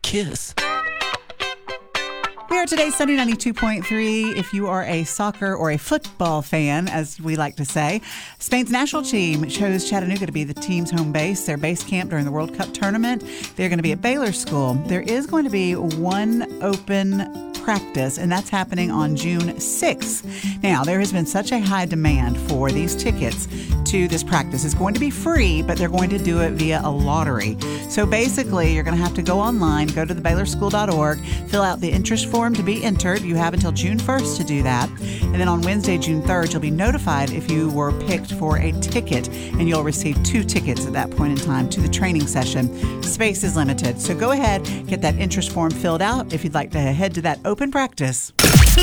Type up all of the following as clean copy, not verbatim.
kiss. We are today Sunday 92.3. If you are a soccer or a football fan, as we like to say, Spain's national team chose Chattanooga to be the team's home base, their base camp during the World Cup tournament. They're going to be at Baylor School. There is going to be one open practice, and that's happening on June 6th. Now, there has been such a high demand for these tickets to this practice. It's going to be free, but they're going to do it via a lottery. So basically, you're going to have to go online, go to thebaylorschool.org, fill out the interest form to be entered. You have until June 1st to do that. And then on Wednesday, June 3rd, you'll be notified if you were picked for a ticket, and you'll receive 2 tickets at that point in time to the training session. Space is limited. So go ahead, get that interest form filled out if you'd like to head to that open practice.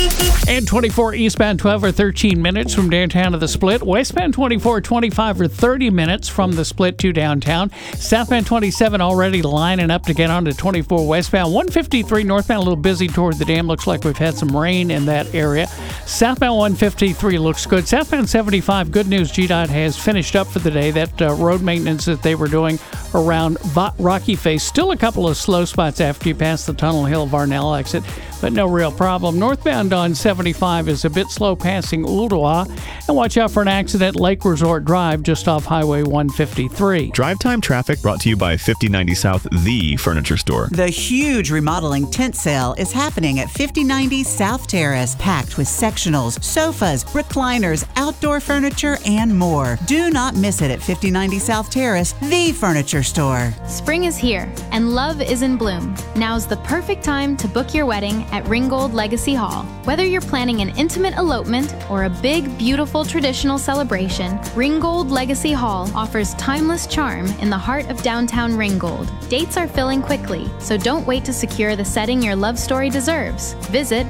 And 24 eastbound 12 or 13 minutes from downtown to the Split. Westbound 24, 25 or 30 minutes from the Split to downtown. Southbound 27 already lining up to get onto 24 westbound. 153 northbound a little busy toward the dam. Looks like we've had some rain in that area. Southbound 153 looks good. Southbound 75, good news, GDOT has finished up for the day. That road maintenance that they were doing around Rocky Face. Still a couple of slow spots after you pass the Tunnel Hill Varnell exit, but no real problem. Northbound on 75 is a bit slow passing Ooltewah. And watch out for an accident Lake Resort Drive just off Highway 153. Drive time traffic brought to you by 5090 South, the furniture store. The huge remodeling tent sale is happening at 5090 South Terrace, packed with sectionals, sofas, recliners, outdoor furniture, and more. Do not miss it at 5090 South Terrace, the furniture store. Spring is here, and love is in bloom. Now's the perfect time to book your wedding at Ringgold Legacy Hall. Whether you're planning an intimate elopement or a big, beautiful traditional celebration, Ringgold Legacy Hall offers timeless charm in the heart of downtown Ringgold. Dates are filling quickly, so don't wait to secure the setting your love story deserves. Visit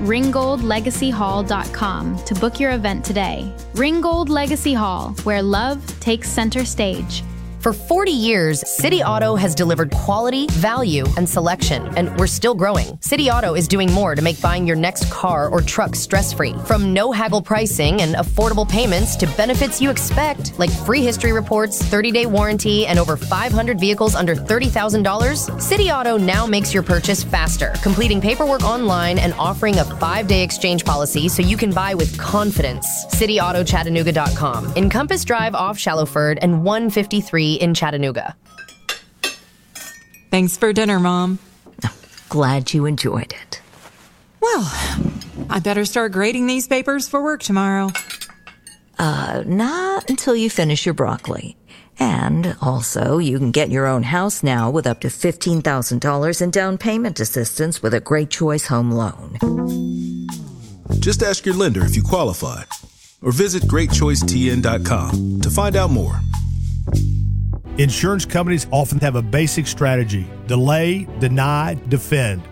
ringgoldlegacyhall.com to book your event today. Ringgold Legacy Hall, where love takes center stage. For 40 years, City Auto has delivered quality, value, and selection, and we're still growing. City Auto is doing more to make buying your next car or truck stress-free. From no-haggle pricing and affordable payments to benefits you expect, like free history reports, 30-day warranty, and over 500 vehicles under $30,000, City Auto now makes your purchase faster, completing paperwork online and offering a 5-day exchange policy so you can buy with confidence. CityAutoChattanooga.com. In Compass Drive off Shallowford and 153 in Chattanooga. Thanks for dinner, Mom. Glad you enjoyed it. Well, I better start grading these papers for work tomorrow. Not until you finish your broccoli. And also, you can get your own house now with up to $15,000 in down payment assistance with a Great Choice Home Loan. Just ask your lender if you qualify, or visit GreatChoiceTN.com to find out more. Insurance companies often have a basic strategy: delay, deny, defend.